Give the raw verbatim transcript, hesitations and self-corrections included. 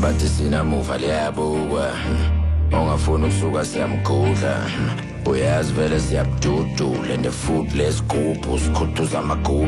bathi sinamuva liyabukwa ongafuna ukusuka siyamgudla uyazi vele siyabududula and the food lesigubhu sikhuthuza amagubhu